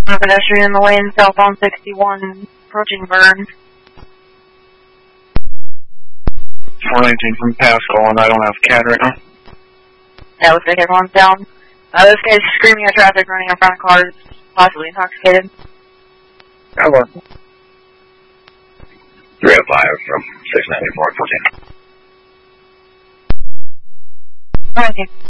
A pedestrian in the lane, southbound 61, approaching Vern. 419 from Pascal, and I don't have CAD right now. Yeah, looks like everyone's down. This guy's screaming at traffic, running in front of cars, possibly intoxicated. Hello. 305 from 694 14. Okay.